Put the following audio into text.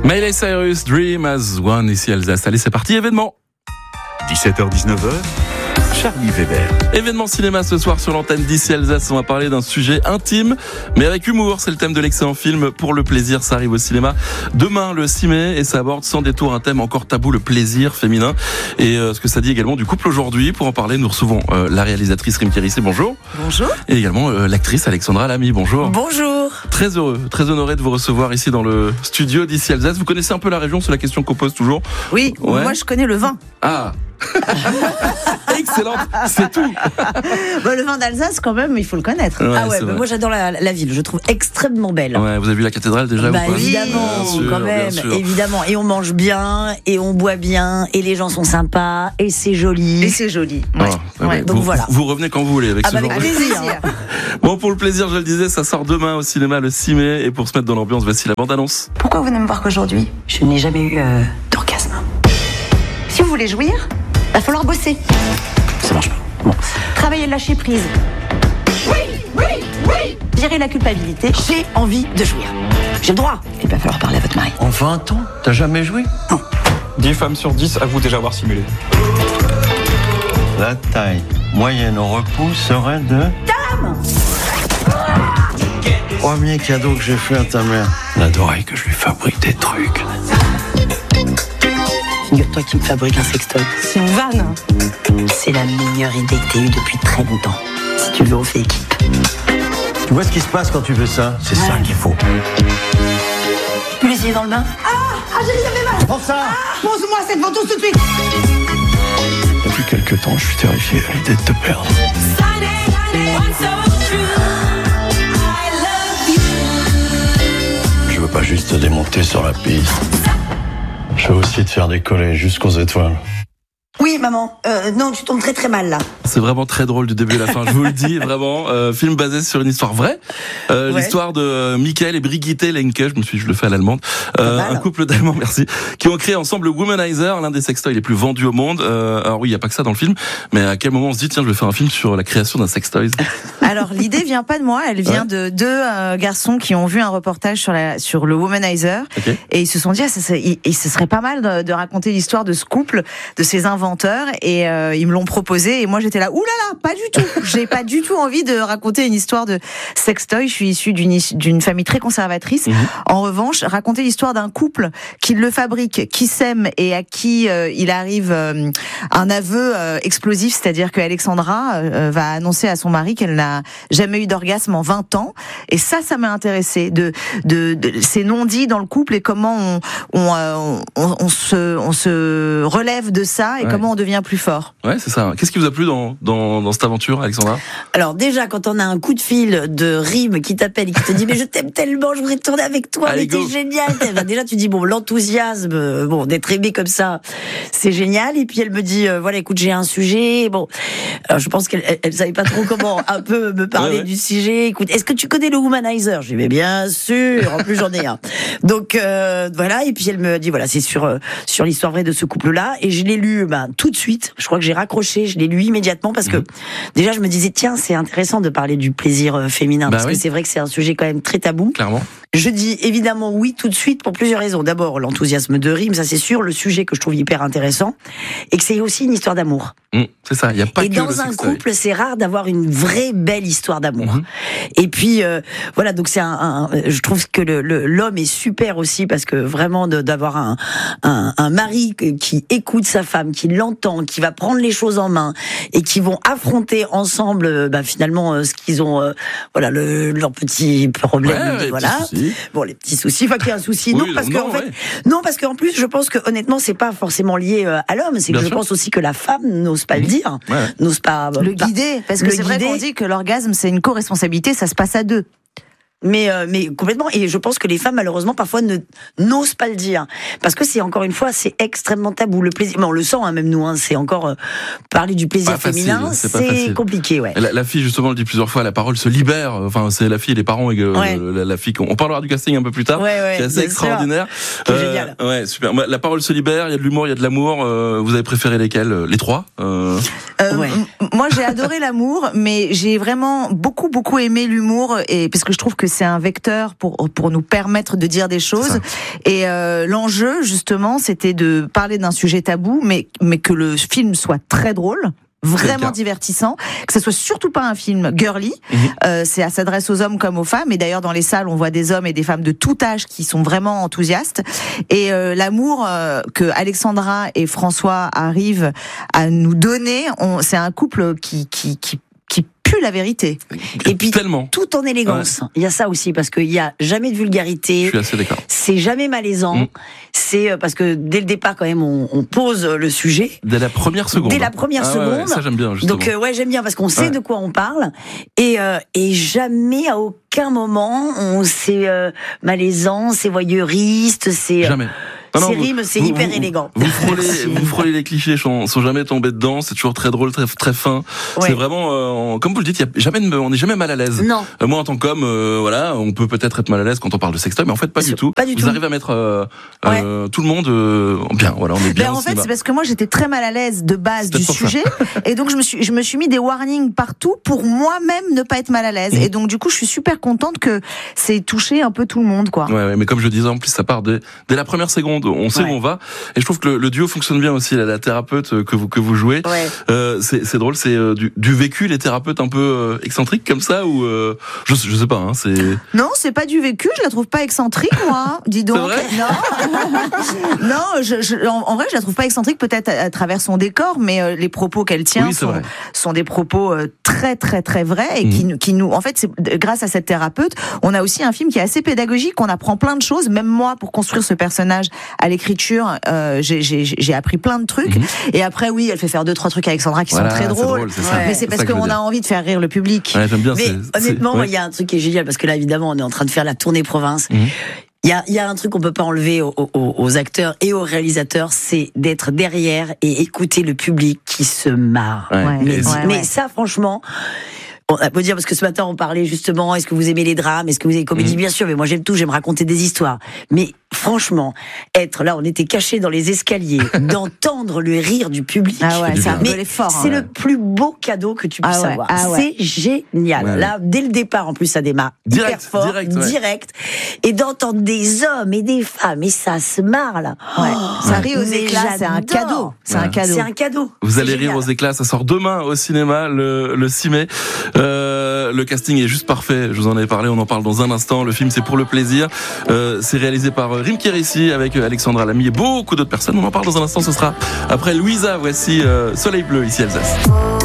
Miley Cyrus, Dream as One, ici Alsace. Allez, c'est parti, événement. 17h-19h, Charlie Weber. Événement cinéma ce soir sur l'antenne d'ici Alsace. On va parler d'un sujet intime, mais avec humour. C'est le thème de l'excellent film Pour le plaisir. Ça arrive au cinéma demain, le 6 mai, et ça aborde sans détour un thème encore tabou, le plaisir féminin. Et ce que ça dit également du couple aujourd'hui. Pour en parler, nous recevons la réalisatrice Rim Kérissi, bonjour. Bonjour. Et également l'actrice Alexandra Lamy, bonjour. Bonjour. Très heureux, très honoré de vous recevoir ici dans le studio d'ici Alsace. Vous connaissez un peu la région, c'est la question qu'on pose toujours. Oui, Ouais. moi je connais le vin. Ah. Excellente, c'est tout. Le vin d'Alsace quand même, il faut le connaître. Ouais, moi j'adore la ville, je trouve extrêmement belle. Ouais, vous avez vu la cathédrale déjà ou pas? Évidemment, Bien sûr, quand même, bien sûr. évidemment. Et on mange bien, et on boit bien, et les gens sont sympas, et c'est joli. Et c'est joli. Ouais. Ouais. Donc voilà. Vous revenez quand vous voulez avec ce genre avec de... plaisir. Bon, pour le plaisir, je le disais, ça sort demain au cinéma le 6 mai. Et pour se mettre dans l'ambiance, voici la bande-annonce. Pourquoi vous ne me voir qu'aujourd'hui? Je n'ai jamais eu d'orgasme. Si vous voulez jouir, va falloir bosser. Ça marche pas. Bon. Travailler le lâcher prise. Oui. Gérer la culpabilité. J'ai envie de jouir. J'ai le droit. Il va falloir parler à votre mari. En 20 ans, t'as jamais joué? Non. 10 femmes sur 10 avouent déjà avoir simulé. La taille moyenne au repos serait de... Premier cadeau que j'ai fait à ta mère. Elle adorait que je lui fabrique des trucs. Figure-toi qu'il me fabrique un sextoy. C'est une vanne. C'est la meilleure idée que t'aies eue depuis très longtemps. Si tu veux, on fait équipe. Tu vois ce qui se passe quand tu fais ça? C'est ça qu'il faut. Tu peux l'essayer dans le bain? Prends ça! Pose-moi cette ventouse tout de suite. Depuis quelques temps, je suis terrifié à l'idée de te perdre. Je veux pas juste te démonter sur la piste. Je veux aussi te faire décoller jusqu'aux étoiles. Oui, maman. Non, tu tombes très très mal là. C'est vraiment très drôle du début à la fin, je vous le dis, vraiment. Film basé sur une histoire vraie. L'histoire de Michael et Brigitte Lenke, je le fais à l'allemande. Un couple d'Allemands, merci, qui ont créé ensemble le Womanizer, l'un des sextoys les plus vendus au monde. Alors oui, il n'y a pas que ça dans le film, mais à quel moment on se dit, tiens, je vais faire un film sur la création d'un sextoy? Alors l'idée vient pas de moi, elle vient de deux garçons qui ont vu un reportage sur le Womanizer. Okay. Et ils se sont dit, ce serait pas mal de raconter l'histoire de ce couple, de ces inventeurs, et ils me l'ont proposé, et moi j'étais là, oulala, pas du tout, j'ai pas du tout envie de raconter une histoire de sextoy, je suis issue d'une famille très conservatrice. En revanche, raconter l'histoire d'un couple qui le fabrique, qui s'aime, et à qui il arrive un aveu explosif, c'est-à-dire que Alexandra va annoncer à son mari qu'elle n'a jamais eu d'orgasme en 20 ans, et ça m'a intéressée, de ces non-dits dans le couple, et comment on se relève de ça, et comment on devient plus fort. Ouais, c'est ça. Qu'est-ce qui vous a plu dans cette aventure, Alexandra? Alors déjà, quand on a un coup de fil de Rim qui t'appelle et qui te dit mais je t'aime tellement, je voudrais tourner avec toi, Allez, mais t'es génial. Déjà tu dis l'enthousiasme, d'être aimé comme ça, c'est génial. Et puis elle me dit voilà, écoute, j'ai un sujet. Bon, alors je pense qu'elle savait pas trop comment un peu me parler du sujet. Écoute, est-ce que tu connais le Womanizer? Je dis mais bien sûr. En plus j'en ai un. Donc voilà. Et puis elle me dit voilà, c'est sur l'histoire vraie de ce couple-là. Et je l'ai lu tout de suite. Je crois que j'ai raccroché. Je l'ai lu immédiatement parce que déjà je me disais tiens, c'est intéressant de parler du plaisir féminin parce que c'est vrai que c'est un sujet quand même très tabou. Clairement. Je dis évidemment oui tout de suite pour plusieurs raisons. D'abord l'enthousiasme de Rim, ça c'est sûr, le sujet que je trouve hyper intéressant, et que c'est aussi une histoire d'amour. C'est ça, il y a pas et que dans le un sextoy. couple, c'est rare d'avoir une vraie belle histoire d'amour. Et puis voilà, donc c'est je trouve que l'homme est super aussi parce que vraiment d'avoir un mari qui écoute sa femme, qui l'entend, qui va prendre les choses en main et qui vont affronter ensemble finalement ce qu'ils ont leurs petits problèmes, les petits soucis, enfin qu'il y a un souci. Non, parce qu'en plus je pense que honnêtement c'est pas forcément lié à l'homme, c'est que je pense aussi que la femme n'ose pas le dire, n'ose pas le guider, parce que c'est vrai qu'on dit que l'orgasme c'est une co-responsabilité, ça se passe à deux. Mais complètement, et je pense que les femmes malheureusement parfois n'osent pas le dire parce que c'est encore une fois c'est extrêmement tabou, le plaisir, mais on le sent même nous, c'est encore parler du plaisir féminin, c'est compliqué. La fille justement le dit plusieurs fois, la parole se libère, enfin c'est la fille et les parents et la fille, on parlera du casting un peu plus tard, qui est assez extraordinaire. C'est génial. Ouais, super. La parole se libère, il y a de l'humour, il y a de l'amour. Vous avez préféré lesquels? Les trois? Moi j'ai adoré l'amour, mais j'ai vraiment beaucoup aimé l'humour, et parce que je trouve que que c'est un vecteur pour nous permettre de dire des choses. Et l'enjeu, justement, c'était de parler d'un sujet tabou, mais que le film soit très drôle. Vraiment divertissant, que ce soit surtout pas un film girly. Ça s'adresse aux hommes comme aux femmes, et d'ailleurs dans les salles on voit des hommes et des femmes de tout âge qui sont vraiment enthousiastes, et l'amour que Alexandra et François arrivent à nous donner, c'est un couple qui pue la vérité. Et puis tellement. Tout en élégance. Il y a ça aussi, parce qu'il y a jamais de vulgarité. Je suis assez d'accord. C'est jamais malaisant. C'est parce que dès le départ quand même on pose le sujet. Dès la première seconde. Dès la première seconde. Ouais, ça j'aime bien justement. Donc j'aime bien parce qu'on sait de quoi on parle, et jamais à aucun moment c'est malaisant, c'est voyeuriste, c'est jamais. Ces rimes, c'est hyper élégant. Vous frôlez les clichés, sont jamais tombés dedans. C'est toujours très drôle, très fin. Ouais. C'est vraiment, comme vous le dites, on n'est jamais mal à l'aise. Non. Moi, en tant qu'homme, voilà, on peut peut-être être mal à l'aise quand on parle de sextoy, mais en fait, pas du tout. Vous arrivez à mettre tout le monde bien. Voilà, on est bien. En fait, c'est parce que moi, j'étais très mal à l'aise de base du sujet, et donc je me suis mis des warnings partout pour moi-même ne pas être mal à l'aise. Et donc, du coup, je suis super contente que c'est touché un peu tout le monde, quoi. Ouais, mais comme je disais, en plus, ça part dès la première seconde. On sait où on va, et je trouve que le duo fonctionne bien aussi. La thérapeute que vous jouez, c'est drôle. C'est du vécu, les thérapeutes un peu excentriques comme ça, ou je sais pas. Hein, non, c'est pas du vécu. Je la trouve pas excentrique, moi. Dis donc. C'est vrai non, en vrai, je la trouve pas excentrique. Peut-être à travers son décor, mais les propos qu'elle tient sont des propos très très très vrais, et qui nous. En fait, grâce à cette thérapeute, on a aussi un film qui est assez pédagogique. On apprend plein de choses. Même moi, pour construire ce personnage à l'écriture, j'ai appris plein de trucs. Et après, oui, elle fait faire 2-3 trucs à Alexandra qui sont très drôles. Mais c'est parce qu'on a envie de faire rire le public. Ouais, j'aime bien. Mais honnêtement, il y a un truc qui est génial, parce que là, évidemment, on est en train de faire la tournée province. Il y a un truc qu'on peut pas enlever aux acteurs et aux réalisateurs, c'est d'être derrière et écouter le public qui se marre. Mais ça, franchement. On peut dire, parce que ce matin on parlait justement, est-ce que vous aimez les drames, est-ce que vous aimez les comédies? Bien sûr, mais moi j'aime tout, j'aime raconter des histoires. Mais franchement, être là, on était cachés dans les escaliers, d'entendre le rire du public. C'est un bel effort. C'est le plus beau cadeau que tu puisses avoir. C'est génial. Là, dès le départ, en plus, ça démarre hyper fort, direct. Et d'entendre des hommes et des femmes, et ça se marre là. Ça rit aux éclats, c'est un cadeau. C'est un cadeau. Vous allez rire aux éclats, ça sort demain au cinéma, le 6 mai. Le casting est juste parfait, je vous en avais parlé, on en parle dans un instant. Le film, c'est pour le plaisir. C'est réalisé par Rim Kérissi avec Alexandra Lamy et beaucoup d'autres personnes. On en parle dans un instant, ce sera après Louisa. Voici Soleil Bleu, ici Alsace.